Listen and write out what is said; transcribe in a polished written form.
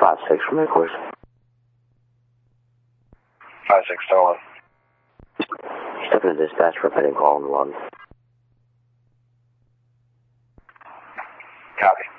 5-6 from headquarters. 5-6, stolen. Stepping to dispatch for a pending call on the 1. Copy.